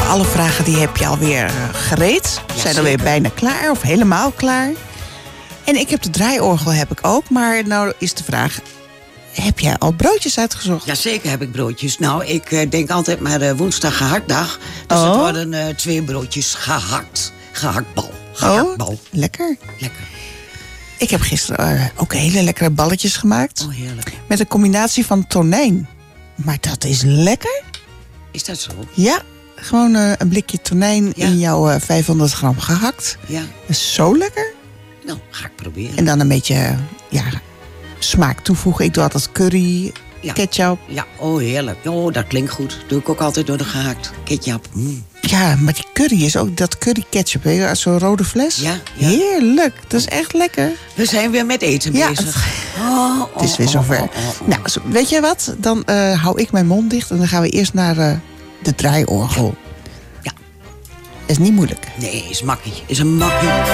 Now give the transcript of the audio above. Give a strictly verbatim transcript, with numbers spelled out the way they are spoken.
alle vragen die heb je alweer uh, gereed. We Ja, zijn alweer bijna klaar of helemaal klaar. En ik heb de draaiorgel heb ik ook. Maar nou is de vraag, heb jij al broodjes uitgezocht? Jazeker heb ik broodjes. Nou, ik uh, denk altijd maar uh, woensdag gehaktdag. Dus oh. het worden uh, twee broodjes gehakt. Gehaktbal. Gehaktbal. Oh, lekker. Lekker. Ik heb gisteren uh, ook hele lekkere balletjes gemaakt. Oh, heerlijk. Met een combinatie van tonijn. Maar dat is lekker. Is dat zo? Ja, gewoon uh, een blikje tonijn ja. in jouw uh, vijfhonderd gram gehakt. Ja. Dat is zo lekker. Nou, ga ik proberen. En dan een beetje ja, smaak toevoegen. Ik doe altijd curry, ja. ketchup. Ja, oh heerlijk. Oh, dat klinkt goed. Doe ik ook altijd door de gehakt. Ketchup. Mm. Ja, maar die curry is ook dat curry ketchup. Hè? Zo'n rode fles. Ja, ja. Heerlijk. Dat is echt lekker. We zijn weer met eten ja, bezig. Het, oh, oh, het is weer zover. Oh, oh, oh, oh. Nou, weet je wat? Dan uh, hou ik mijn mond dicht en dan gaan we eerst naar uh, de draaiorgel. Ja. Is niet moeilijk. Nee, is makkie. Is een makkie.